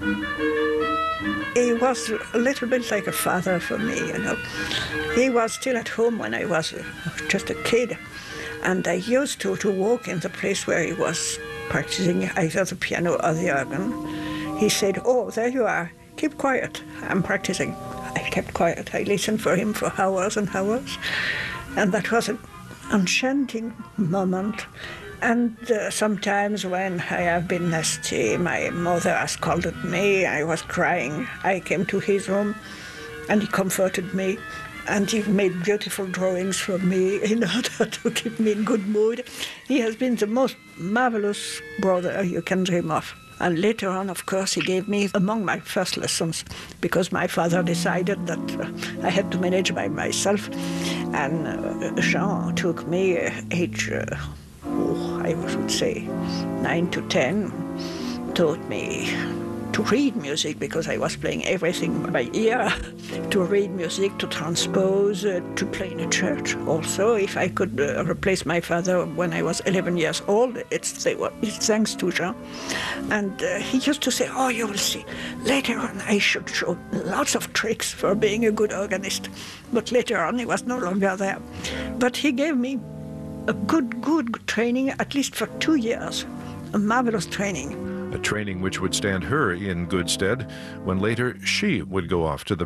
He was a little bit like a father for me, you know. He was still at home when I was just a kid, and I used to walk in the place where he was practicing either the piano or the organ. He said, "Oh, there you are. Keep quiet. I'm practicing." I kept quiet. I listened for him for hours and hours, and that was an enchanting moment. And sometimes when I have been nasty, my mother has scolded me, I was crying. I came to his room and he comforted me, and he made beautiful drawings for me in order to keep me in good mood. He has been the most marvelous brother you can dream of. And later on, of course, he gave me among my first lessons, because my father decided that I had to manage by myself. And Jean took me age, I should say 9 to 10, taught me to read music, because I was playing everything by ear, to read music, to transpose, to play in a church. Also, if I could replace my father when I was 11 years old, it's thanks to Jean. And he used to say, "Oh, you will see, later on I should show lots of tricks for being a good organist." But later on he was no longer there. But he gave me a good training, at least for 2 years, a marvelous training. A training which would stand her in good stead when later she would go off to the